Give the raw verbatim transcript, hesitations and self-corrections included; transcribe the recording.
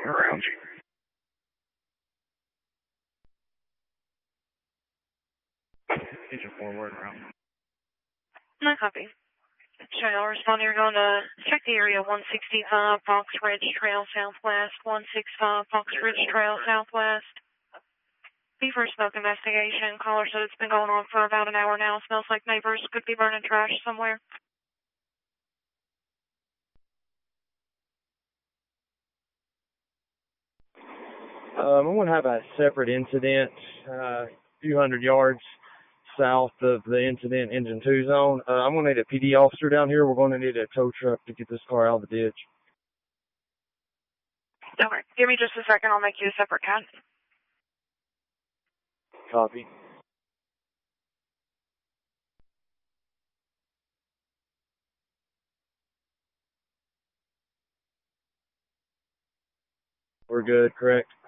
around you. Engine forward around. No copy. So I'll respond. You're going to check the area one sixty-five Fox Ridge Trail Southwest, one sixty-five Fox Ridge Trail Southwest. Be for smoke investigation. Caller said it's been going on for about an hour now. Smells like neighbors could be burning trash somewhere. Um, I'm going to have a separate incident uh, a few hundred yards south of the incident engine two zone. Uh, I'm going to need a P D officer down here. We're going to need a tow truck to get this car out of the ditch. Okay. Give me just a second. I'll make you a separate cat. Copy. We're good, correct?